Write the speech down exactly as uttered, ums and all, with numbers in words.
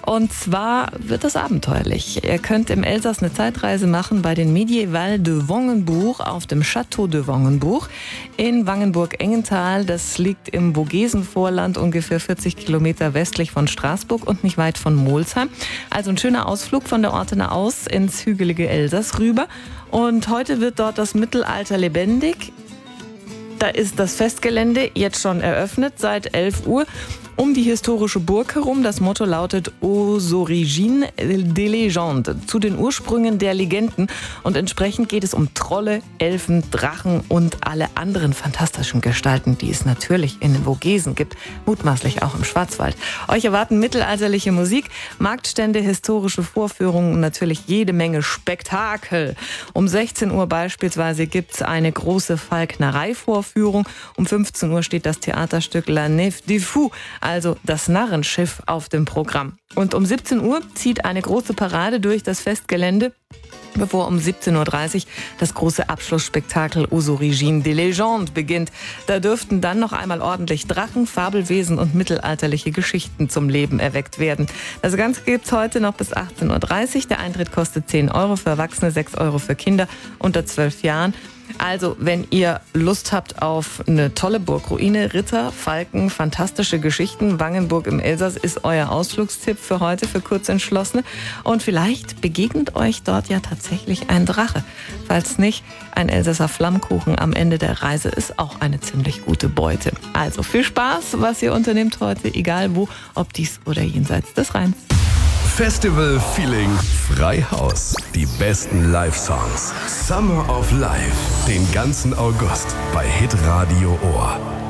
Und zwar wird das abenteuerlich. Ihr könnt im Elsass eine Zeitreise machen bei den Medieval de Wangenbourg auf dem Château de Wangenbourg in Wangenburg-Engenthal. Das liegt im Vogesenvorland, ungefähr vierzig Kilometer westlich von Straßburg und nicht weit von Molsheim. Also ein schöner Ausflug von der Ortenau aus ins hügelige Elsass rüber. Und heute wird dort das Mittelalter lebendig. Da ist das Festgelände jetzt schon eröffnet seit elf Uhr. Um die historische Burg herum. Das Motto lautet Aux origines des légendes, zu den Ursprüngen der Legenden. Und entsprechend geht es um Trolle, Elfen, Drachen und alle anderen fantastischen Gestalten, die es natürlich in den Vogesen gibt, mutmaßlich auch im Schwarzwald. Euch erwarten mittelalterliche Musik, Marktstände, historische Vorführungen und natürlich jede Menge Spektakel. Um sechzehn Uhr beispielsweise gibt es eine große Falknerei-Vorführung. Um fünfzehn Uhr steht das Theaterstück La Nef des Fous, also das Narrenschiff, auf dem Programm. Und um siebzehn Uhr zieht eine große Parade durch das Festgelände, bevor um siebzehn Uhr dreißig das große Abschlussspektakel Aux origines des légendes beginnt. Da dürften dann noch einmal ordentlich Drachen, Fabelwesen und mittelalterliche Geschichten zum Leben erweckt werden. Das Ganze gibt's heute noch bis achtzehn Uhr dreißig. Der Eintritt kostet zehn Euro für Erwachsene, sechs Euro für Kinder unter zwölf Jahren. Also, wenn ihr Lust habt auf eine tolle Burgruine, Ritter, Falken, fantastische Geschichten, Wangenburg im Elsass ist euer Ausflugstipp für heute, für Kurzentschlossene. Und vielleicht begegnet euch dort ja tatsächlich ein Drache. Falls nicht, ein Elsasser Flammkuchen am Ende der Reise ist auch eine ziemlich gute Beute. Also viel Spaß, was ihr unternehmt heute, egal wo, ob dies oder jenseits des Rheins. Festival Feeling Freihaus. Die besten Live-Songs. Summer of Life. Den ganzen August bei Hitradio Ohr.